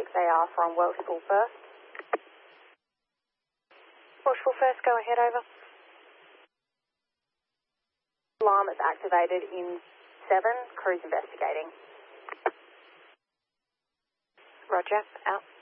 they are from Welshpool First. Welshpool First, go ahead, over. Alarm is activated in 7, crews investigating. Roger, out.